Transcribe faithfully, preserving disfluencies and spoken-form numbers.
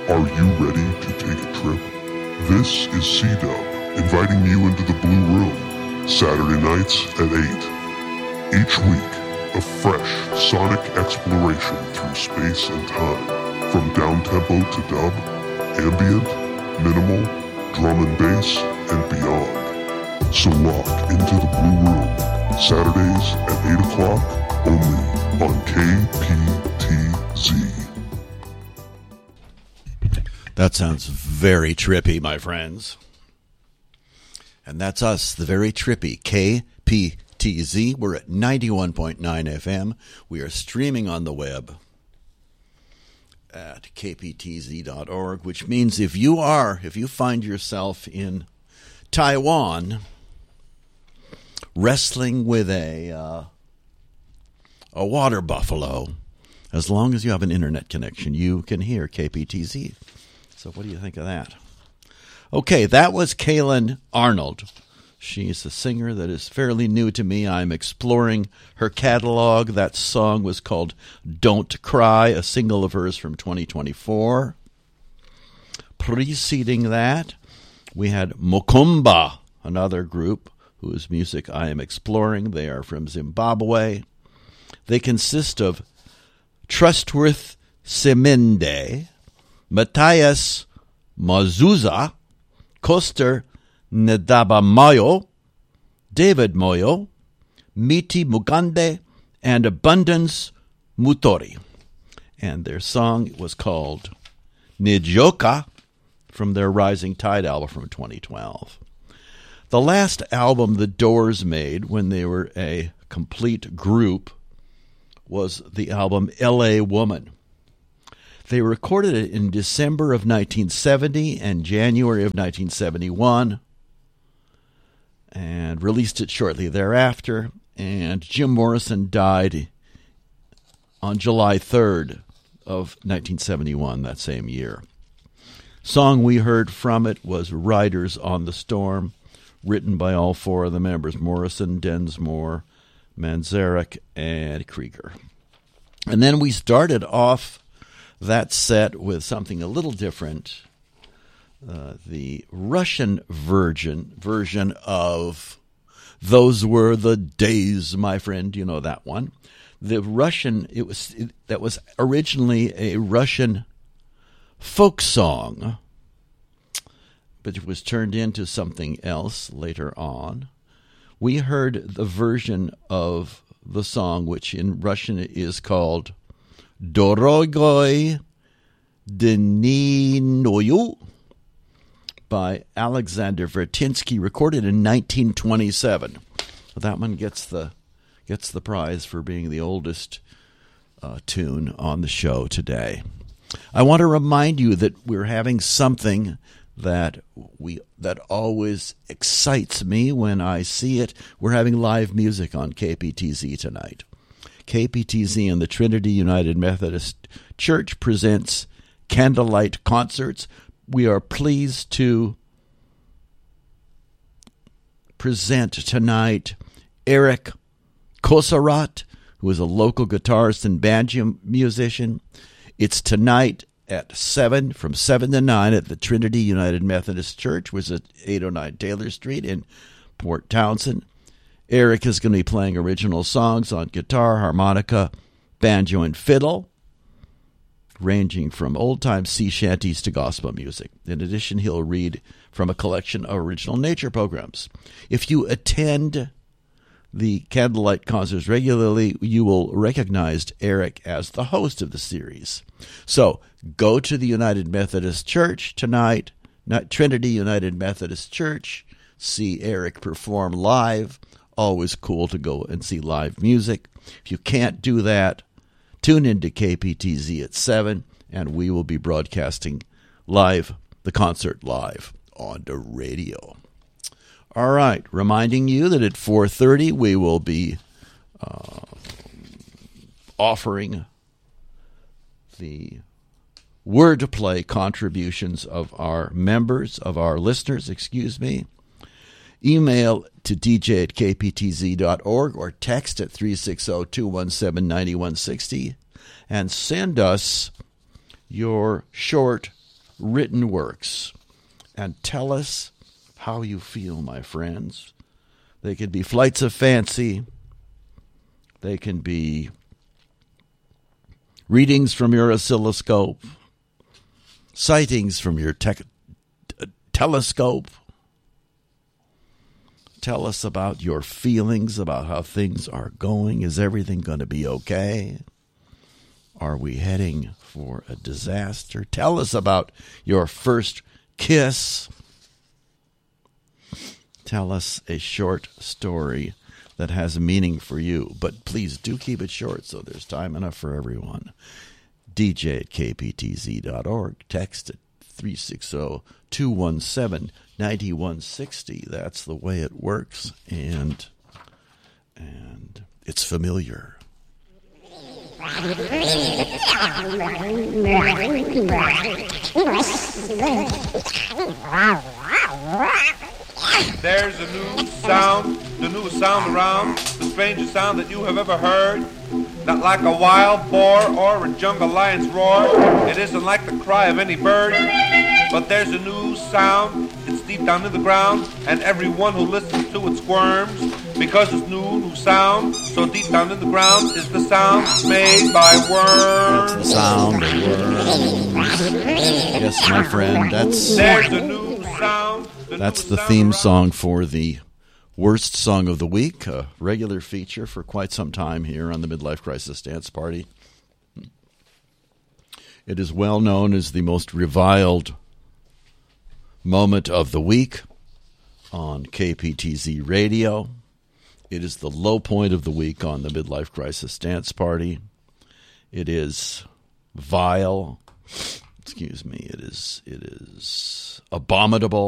Are you ready to take a trip? This is C-Dub, inviting you into the Blue Room, Saturday nights at eight. Each week, a fresh sonic exploration through space and time, from downtempo to dub, ambient, minimal, drum and bass, and beyond. So walk into the Blue Room, Saturdays at eight o'clock, only on K P T Z. That sounds very trippy, my friends. And that's us, the very trippy K P T Z. We're at ninety-one point nine F M. We are streaming on the web at k p t z dot org, which means if you are, if you find yourself in Taiwan wrestling with a uh, a water buffalo, as long as you have an internet connection, you can hear K P T Z. So what do you think of that? Okay, that was Kaylin Arnold. She's a singer that is fairly new to me. I'm exploring her catalog. That song was called Don't Cry, a single of hers from twenty twenty-four. Preceding that, we had Mokumba, another group whose music I am exploring. They are from Zimbabwe. They consist of Trustworth Semende, Matthias Mazuza, Koster Ndaba Moyo, David Moyo, Miti Mugande, and Abundance Mutori. And their song was called Nijoka from their Rising Tide album from twenty twelve. The last album the Doors made when they were a complete group was the album L A Woman. They recorded it in December of nineteen seventy and January of nineteen seventy-one and released it shortly thereafter. And Jim Morrison died on July third of nineteen seventy-one, that same year. Song we heard from it was Riders on the Storm, written by all four of the members, Morrison, Densmore, Manzarek, and Krieger. And then we started off that set with something a little different, uh, the Russian version version of Those Were the Days, My Friend. You know that one. The Russian, it was it, that was originally a Russian folk song, but it was turned into something else later on. We heard the version of the song, which in Russian is called Dorogoy Deninoyu by Alexander Vertinsky, recorded in nineteen twenty-seven. That one gets the gets the prize for being the oldest uh, tune on the show today. I want to remind you that we're having something that we that always excites me when I see it. We're having live music on K P T Z tonight. K P T Z and the Trinity United Methodist Church presents candlelight concerts. We are pleased to present tonight Eric Kosarat, who is a local guitarist and banjo musician. It's tonight at seven, from seven to nine at the Trinity United Methodist Church, which is at eight oh nine Taylor Street in Port Townsend. Eric is going to be playing original songs on guitar, harmonica, banjo, and fiddle, ranging from old-time sea shanties to gospel music. In addition, he'll read from a collection of original nature programs. If you attend the candlelight concerts regularly, you will recognize Eric as the host of the series. So go to the United Methodist Church tonight, Trinity United Methodist Church, see Eric perform live. Always cool to go and see live music. If you can't do that, tune into K P T Z at seven, and we will be broadcasting live, the concert live on the radio. All right, reminding you that at four thirty we will be uh, offering the wordplay contributions of our members, of our listeners, excuse me. Email to d j at k p t z dot org or text at three six zero, two one seven, nine one six zero and send us your short written works and tell us how you feel, my friends. They could be flights of fancy. They can be readings from your oscilloscope, sightings from your te- telescope. Tell us about your feelings, about how things are going. Is everything going to be okay? Are we heading for a disaster? Tell us about your first kiss. Tell us a short story that has meaning for you. But please do keep it short so there's time enough for everyone. D J at K P T Z dot org. Text at three six zero, two one seven, nine one six zero. That's the way it works. And, and it's familiar. There's a new sound, the newest sound around, the strangest sound that you have ever heard. Not like a wild boar or a jungle lion's roar. It isn't like the cry of any bird. But there's a new sound, it's deep down in the ground, and everyone who listens to it squirms. Because it's new, new sound, so deep down in the ground is the sound made by worms. That's the sound of worms. Yes, my friend, that's... There's a new sound. The That's new the sound theme around. song for the Worst Song of the Week, a regular feature for quite some time here on the Midlife Crisis Dance Party. It is well known as the most reviled moment of the week on K P T Z Radio. It is the low point of the week on the Midlife Crisis Dance Party. It is vile. Excuse me. It is. It is abominable.